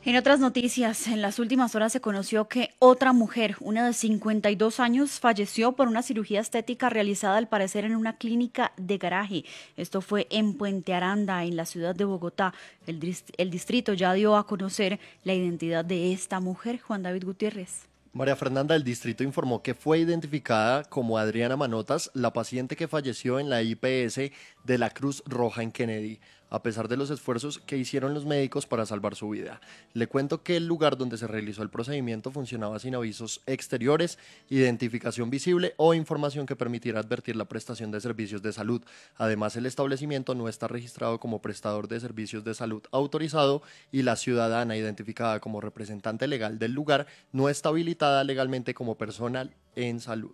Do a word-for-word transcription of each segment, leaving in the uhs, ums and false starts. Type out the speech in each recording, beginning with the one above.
En otras noticias, en las últimas horas se conoció que otra mujer, una de cincuenta y dos años, falleció por una cirugía estética realizada al parecer en una clínica de garaje. Esto fue en Puente Aranda, en la ciudad de Bogotá. El, dist- el distrito ya dio a conocer la identidad de esta mujer, Juan David Gutiérrez. María Fernanda del Distrito informó que fue identificada como Adriana Manotas, la paciente que falleció en la I P S de la Cruz Roja en Kennedy, a pesar de los esfuerzos que hicieron los médicos para salvar su vida. Le cuento que el lugar donde se realizó el procedimiento funcionaba sin avisos exteriores, identificación visible o información que permitiera advertir la prestación de servicios de salud. Además, el establecimiento no está registrado como prestador de servicios de salud autorizado y la ciudadana identificada como representante legal del lugar no está habilitada legalmente como personal en salud.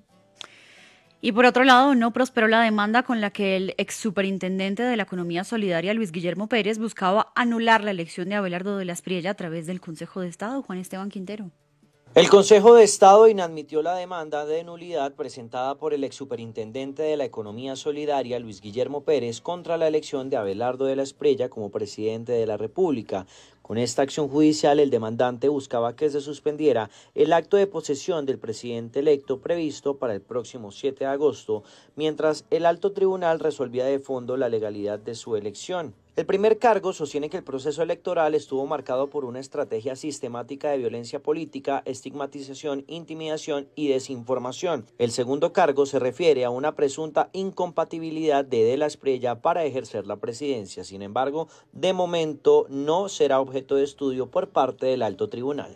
Y por otro lado, no prosperó la demanda con la que el ex superintendente de la Economía Solidaria, Luis Guillermo Pérez, buscaba anular la elección de Abelardo de la Espriella a través del Consejo de Estado. Juan Esteban Quintero. El Consejo de Estado inadmitió la demanda de nulidad presentada por el exsuperintendente de la Economía Solidaria, Luis Guillermo Pérez, contra la elección de Abelardo de la Espriella como presidente de la República. Con esta acción judicial, el demandante buscaba que se suspendiera el acto de posesión del presidente electo previsto para el próximo siete de agosto, mientras el alto tribunal resolvía de fondo la legalidad de su elección. El primer cargo sostiene que el proceso electoral estuvo marcado por una estrategia sistemática de violencia política, estigmatización, intimidación y desinformación. El segundo cargo se refiere a una presunta incompatibilidad de De la Espriella para ejercer la presidencia. Sin embargo, de momento no será objeto de estudio por parte del alto tribunal.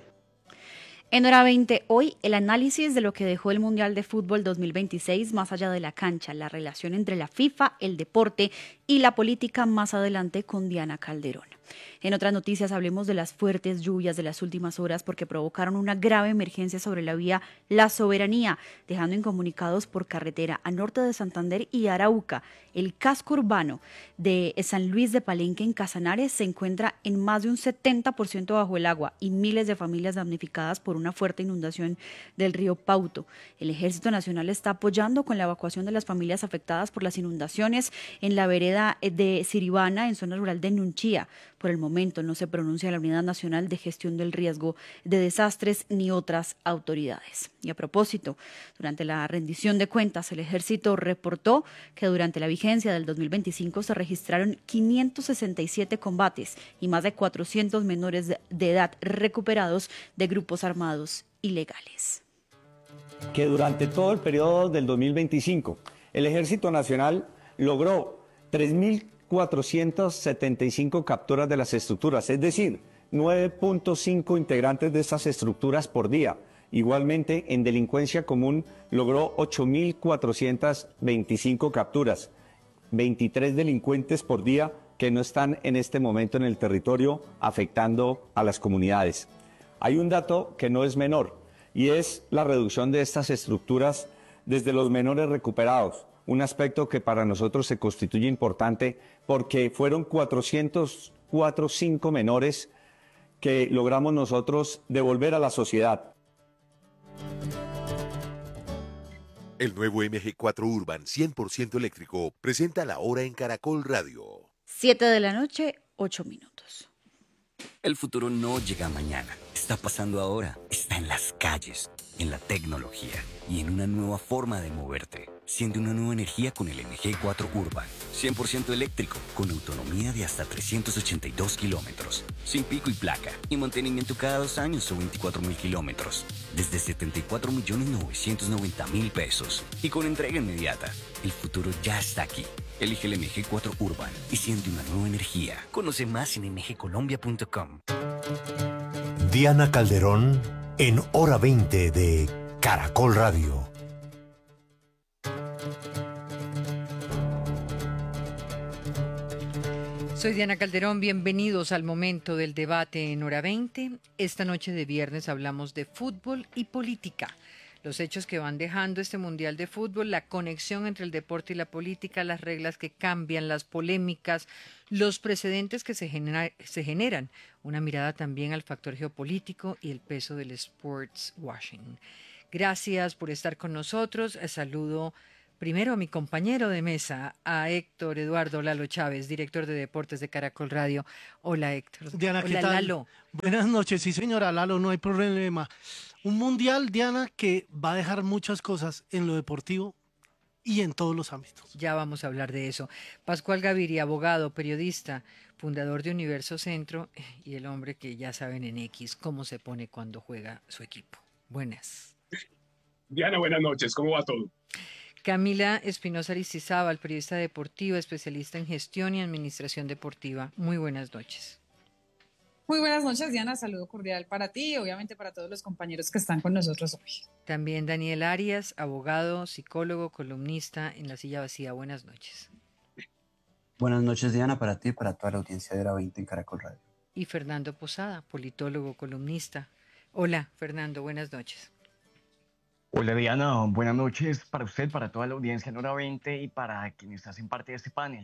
En Hora veinte, hoy el análisis de lo que dejó el Mundial de Fútbol dos mil veintiséis más allá de la cancha, la relación entre la FIFA, el deporte y la política más adelante con Diana Calderón. En otras noticias hablemos de las fuertes lluvias de las últimas horas porque provocaron una grave emergencia sobre la vía La Soberanía, dejando incomunicados por carretera a norte de Santander y Arauca. El casco urbano de San Luis de Palenque en Casanares se encuentra en más de un setenta por ciento bajo el agua y miles de familias damnificadas por una fuerte inundación del río Pauto. El Ejército Nacional está apoyando con la evacuación de las familias afectadas por las inundaciones en la vereda de Siribana, en zona rural de Nunchía. Por el momento no se pronuncia la Unidad Nacional de Gestión del Riesgo de Desastres ni otras autoridades. Y a propósito, durante la rendición de cuentas, el Ejército reportó que durante la vigencia del dos mil veinticinco se registraron quinientos sesenta y siete combates y más de cuatrocientos menores de edad recuperados de grupos armados ilegales. Que durante todo el periodo del dos mil veinticinco, el Ejército Nacional logró tres mil cuatrocientas setenta y cinco capturas de las estructuras, es decir, nueve punto cinco integrantes de estas estructuras por día. Igualmente, en delincuencia común logró ocho mil cuatrocientas veinticinco capturas, veintitrés delincuentes por día que no están en este momento en el territorio afectando a las comunidades. Hay un dato que no es menor y es la reducción de estas estructuras desde los menores recuperados. Un aspecto que para nosotros se constituye importante porque fueron cuatrocientos cuatro, cinco menores que logramos nosotros devolver a la sociedad. El nuevo M G cuatro Urban cien por ciento eléctrico presenta la hora en Caracol Radio. Siete de la noche, ocho minutos. El futuro no llega mañana, está pasando ahora, está en las calles, en la tecnología y en una nueva forma de moverte. Siente una nueva energía con el M G cuatro Urban, cien por ciento eléctrico, con autonomía de hasta trescientos ochenta y dos kilómetros, sin pico y placa, y mantenimiento cada dos años o veinticuatro mil kilómetros, desde setenta y cuatro millones novecientos noventa mil pesos, y con entrega inmediata. El futuro ya está aquí. Elige el M G cuatro Urban y siente una nueva energía. Conoce más en m g colombia punto com. Diana Calderón en Hora veinte de Caracol Radio. Soy Diana Calderón, bienvenidos al momento del debate en Hora veinte. Esta noche de viernes hablamos de fútbol y política. Los hechos que van dejando este Mundial de Fútbol, la conexión entre el deporte y la política, las reglas que cambian, las polémicas, los precedentes que se, genera, se generan, una mirada también al factor geopolítico y el peso del sports washing. Gracias por estar con nosotros. Saludo Primero a mi compañero de mesa, a Héctor Eduardo Lalo Chávez, director de deportes de Caracol Radio. Hola, Héctor. Diana, ¿qué Hola, tal? Lalo. Buenas noches, sí señora Lalo, no hay problema. Un mundial, Diana, que va a dejar muchas cosas en lo deportivo y en todos los ámbitos. Ya vamos a hablar de eso. Pascual Gaviria, abogado, periodista, fundador de Universo Centro y el hombre que ya saben en X cómo se pone cuando juega su equipo. Buenas. Diana, buenas noches, ¿cómo va todo? Camila Espinosa Aristizábal, periodista deportiva, especialista en gestión y administración deportiva. Muy buenas noches. Muy buenas noches, Diana. Saludo cordial para ti y obviamente para todos los compañeros que están con nosotros hoy. También Daniel Arias, abogado, psicólogo, columnista en La Silla Vacía. Buenas noches. Buenas noches, Diana, para ti y para toda la audiencia de Hora veinte en Caracol Radio. Y Fernando Posada, politólogo, columnista. Hola, Fernando, buenas noches. Hola Diana, buenas noches para usted, para toda la audiencia en Hora veinte y para quienes hacen parte de este panel.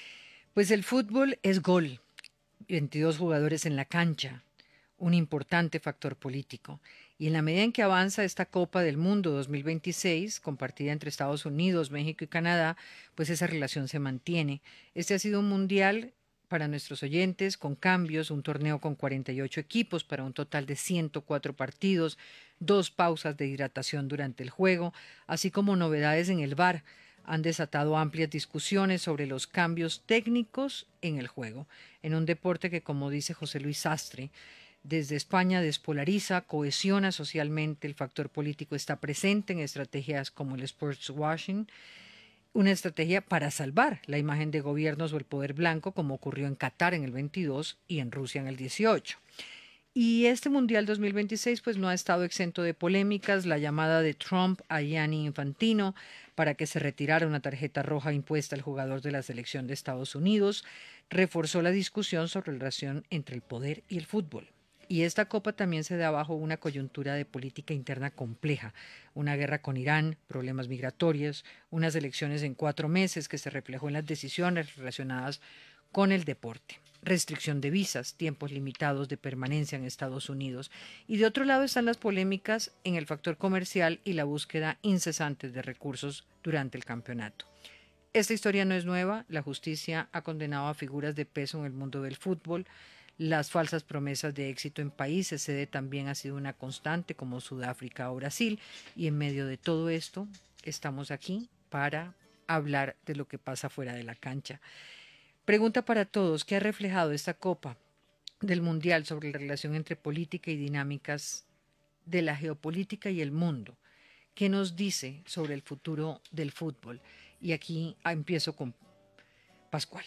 Pues el fútbol es gol, veintidós jugadores en la cancha, un importante factor político. Y en la medida en que avanza esta Copa del Mundo dos mil veintiséis, compartida entre Estados Unidos, México y Canadá, pues esa relación se mantiene. Este ha sido un mundial para nuestros oyentes, con cambios, un torneo con cuarenta y ocho equipos para un total de ciento cuatro partidos, dos pausas de hidratación durante el juego, así como novedades en el V A R. Han desatado amplias discusiones sobre los cambios técnicos en el juego, en un deporte que, como dice José Luis Sastre, desde España despolariza, cohesiona socialmente, el factor político está presente en estrategias como el sports washing, una estrategia para salvar la imagen de gobiernos o el poder blanco, como ocurrió en Qatar en el veintidós y en Rusia en el dieciocho. Y este Mundial dos mil veintiséis pues no ha estado exento de polémicas. La llamada de Trump a Gianni Infantino para que se retirara una tarjeta roja impuesta al jugador de la selección de Estados Unidos reforzó la discusión sobre la relación entre el poder y el fútbol. Y esta Copa también se da bajo una coyuntura de política interna compleja, una guerra con Irán, problemas migratorios, unas elecciones en cuatro meses que se reflejó en las decisiones relacionadas con el deporte, restricción de visas, tiempos limitados de permanencia en Estados Unidos. Y de otro lado están las polémicas en el factor comercial y la búsqueda incesante de recursos durante el campeonato. Esta historia no es nueva, la justicia ha condenado a figuras de peso en el mundo del fútbol. Las falsas promesas de éxito en países sede también ha sido una constante, como Sudáfrica o Brasil, y en medio de todo esto estamos aquí para hablar de lo que pasa fuera de la cancha. Pregunta para todos: ¿qué ha reflejado esta Copa del Mundial sobre la relación entre política y dinámicas de la geopolítica y el mundo? ¿Qué nos dice sobre el futuro del fútbol? Y aquí empiezo con Pascual.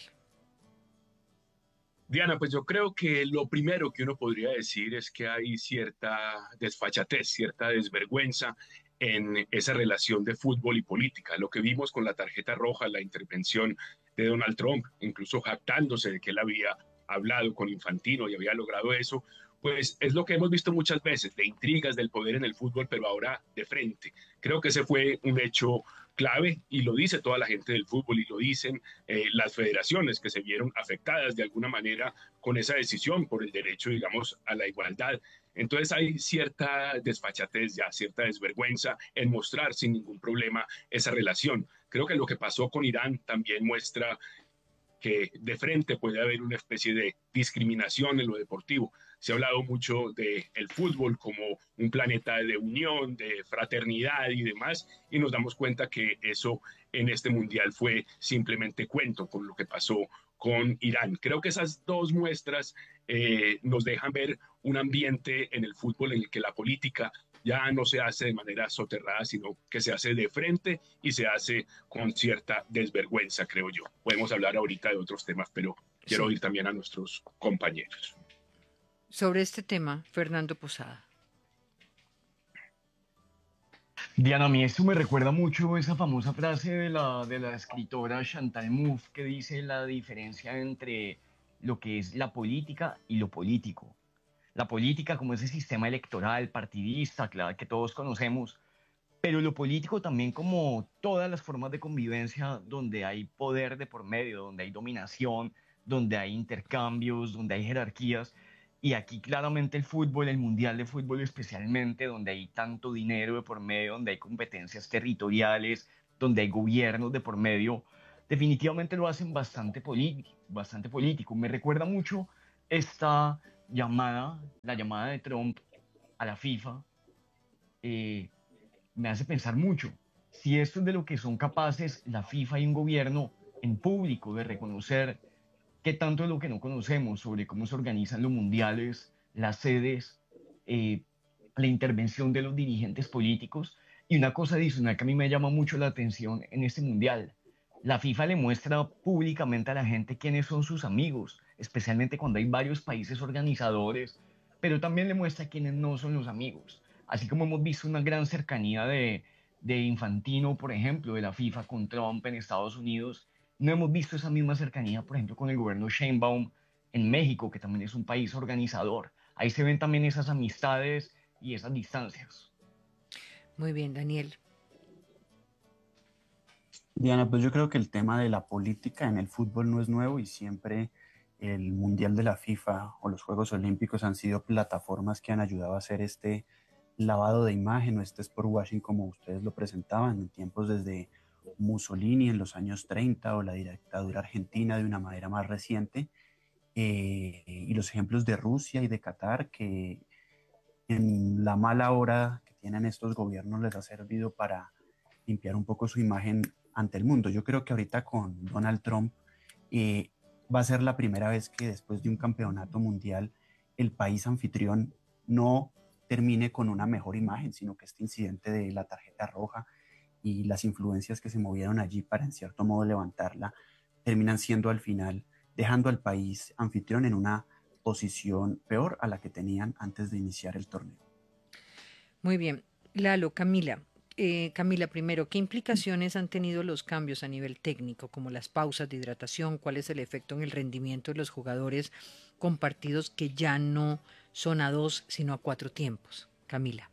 Diana, pues yo creo que lo primero que uno podría decir es que hay cierta desfachatez, cierta desvergüenza en esa relación de fútbol y política. Lo que vimos con la tarjeta roja, la intervención de Donald Trump, incluso jactándose de que él había hablado con Infantino y había logrado eso, pues es lo que hemos visto muchas veces, de intrigas del poder en el fútbol, pero ahora de frente. Creo que ese fue un hecho clave y lo dice toda la gente del fútbol y lo dicen eh, las federaciones que se vieron afectadas de alguna manera con esa decisión por el derecho, digamos, a la igualdad. Entonces hay cierta desfachatez ya, cierta desvergüenza en mostrar sin ningún problema esa relación. Creo que lo que pasó con Irán también muestra que de frente puede haber una especie de discriminación en lo deportivo. Se ha hablado mucho del fútbol como un planeta de unión, de fraternidad y demás, y nos damos cuenta que eso en este mundial fue simplemente cuento con lo que pasó con Irán. Creo que esas dos muestras eh, nos dejan ver un ambiente en el fútbol en el que la política ya no se hace de manera soterrada, sino que se hace de frente y se hace con cierta desvergüenza, creo yo. Podemos hablar ahorita de otros temas, pero quiero sí. oír también a nuestros compañeros. Sobre este tema, Fernando Posada. Diana, a mí esto me recuerda mucho esa famosa frase de la, de la escritora Chantal Mouffe que dice la diferencia entre lo que es la política y lo político. La política como ese sistema electoral, partidista, claro, que todos conocemos, pero lo político también como todas las formas de convivencia donde hay poder de por medio, donde hay dominación, donde hay intercambios, donde hay jerarquías. Y aquí claramente el fútbol, el mundial de fútbol especialmente, donde hay tanto dinero de por medio, donde hay competencias territoriales, donde hay gobiernos de por medio, definitivamente lo hacen bastante, bastante político. Me recuerda mucho esta llamada, la llamada de Trump a la FIFA, eh, me hace pensar mucho. Si esto es de lo que son capaces la FIFA y un gobierno en público de reconocer qué tanto es lo que no conocemos sobre cómo se organizan los mundiales, las sedes, eh, la intervención de los dirigentes políticos. Y una cosa adicional que a mí me llama mucho la atención en este mundial, la FIFA le muestra públicamente a la gente quiénes son sus amigos, especialmente cuando hay varios países organizadores, pero también le muestra quiénes no son los amigos. Así como hemos visto una gran cercanía de, de Infantino, por ejemplo, de la FIFA con Trump en Estados Unidos, no hemos visto esa misma cercanía, por ejemplo, con el gobierno Sheinbaum en México, que también es un país organizador. Ahí se ven también esas amistades y esas distancias. Muy bien, Daniel. Diana, pues yo creo que el tema de la política en el fútbol no es nuevo y siempre el Mundial de la FIFA o los Juegos Olímpicos han sido plataformas que han ayudado a hacer este lavado de imagen o este sportwashing como ustedes lo presentaban en tiempos desde Mussolini en los años treinta o la dictadura argentina de una manera más reciente, eh, y los ejemplos de Rusia y de Qatar que en la mala hora que tienen estos gobiernos les ha servido para limpiar un poco su imagen ante el mundo. Yo creo que ahorita con Donald Trump eh, va a ser la primera vez que después de un campeonato mundial el país anfitrión no termine con una mejor imagen, sino que este incidente de la tarjeta roja y las influencias que se movieron allí para en cierto modo levantarla terminan siendo al final dejando al país anfitrión en una posición peor a la que tenían antes de iniciar el torneo. Muy bien. Lalo, Camila. Eh, Camila, primero, ¿qué implicaciones han tenido los cambios a nivel técnico, como las pausas de hidratación? ¿Cuál es el efecto en el rendimiento de los jugadores con partidos que ya no son a dos, sino a cuatro tiempos? Camila.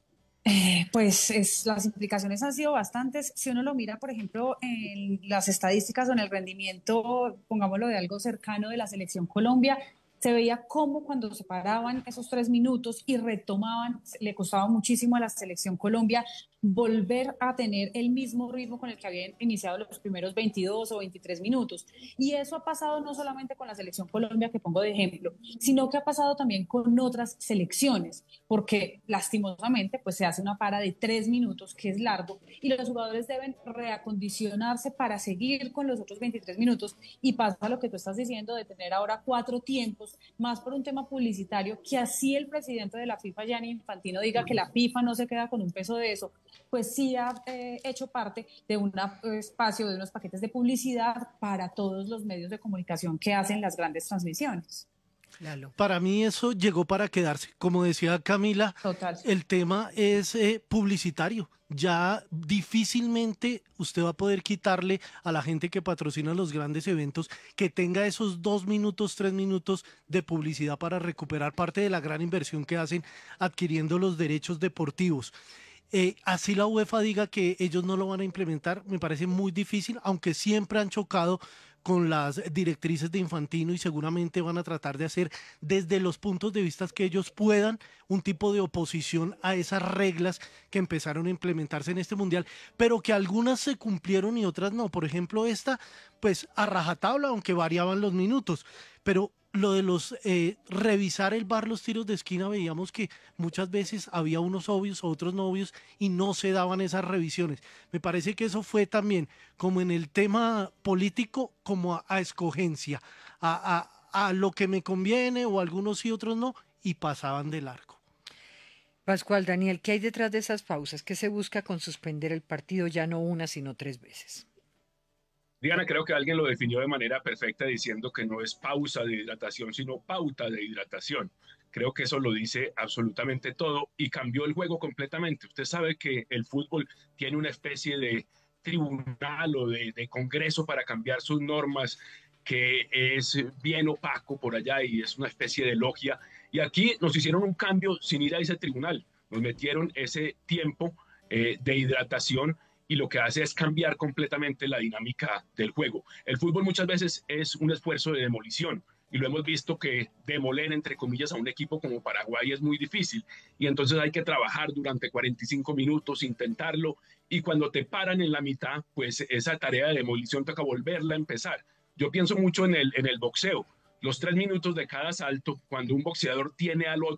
Eh, pues es, las implicaciones han sido bastantes. Si uno lo mira, por ejemplo, en las estadísticas o en el rendimiento, pongámoslo de algo cercano de la selección Colombia, se veía cómo cuando se paraban esos tres minutos y retomaban, le costaba muchísimo a la selección Colombia volver a tener el mismo ritmo con el que habían iniciado los primeros veintidós o veintitrés minutos. Y eso ha pasado no solamente con la selección Colombia, que pongo de ejemplo, sino que ha pasado también con otras selecciones, porque lastimosamente pues se hace una para de tres minutos, que es largo, y los jugadores deben reacondicionarse para seguir con los otros veintitrés minutos, y pasa lo que tú estás diciendo de tener ahora cuatro tiempos, más por un tema publicitario, que así el presidente de la FIFA, Gianni Infantino, diga que la FIFA no se queda con un peso de eso, pues sí ha eh, hecho parte de un espacio, de unos paquetes de publicidad para todos los medios de comunicación que hacen las grandes transmisiones. Lalo. Para mí eso llegó para quedarse. Como decía Camila, Total. El tema es eh, publicitario. Ya difícilmente usted va a poder quitarle a la gente que patrocina los grandes eventos que tenga esos dos minutos, tres minutos de publicidad para recuperar parte de la gran inversión que hacen adquiriendo los derechos deportivos. Eh, así la UEFA diga que ellos no lo van a implementar, me parece muy difícil, aunque siempre han chocado con las directrices de Infantino y seguramente van a tratar de hacer desde los puntos de vista que ellos puedan un tipo de oposición a esas reglas que empezaron a implementarse en este mundial, pero que algunas se cumplieron y otras no. Por ejemplo, esta, pues a rajatabla, aunque variaban los minutos, pero lo de los eh, revisar el V A R, los tiros de esquina, veíamos que muchas veces había unos obvios o otros no obvios y no se daban esas revisiones. Me parece que eso fue también como en el tema político, como a, a escogencia, a, a, a lo que me conviene o algunos sí, otros no, y pasaban de largo. Pascual, Daniel, ¿qué hay detrás de esas pausas? ¿Qué se busca con suspender el partido ya no una, sino tres veces? Diana, creo que alguien lo definió de manera perfecta diciendo que no es pausa de hidratación, sino pauta de hidratación. Creo que eso lo dice absolutamente todo y cambió el juego completamente. Usted sabe que el fútbol tiene una especie de tribunal o de, de congreso para cambiar sus normas, que es bien opaco por allá y es una especie de logia. Y aquí nos hicieron un cambio sin ir a ese tribunal. Nos metieron ese tiempo eh, de hidratación y lo que hace es cambiar completamente la dinámica del juego. El fútbol muchas veces es un esfuerzo de demolición. y lo hemos visto que demoler, entre comillas, a un equipo como Paraguay es muy difícil, y entonces hay que trabajar durante cuarenta y cinco minutos, intentarlo, y cuando te paran en la mitad, pues esa tarea de demolición toca volverla a empezar. Yo pienso mucho en el, en el boxeo, los tres minutos de cada asalto, cuando un boxeador tiene al otro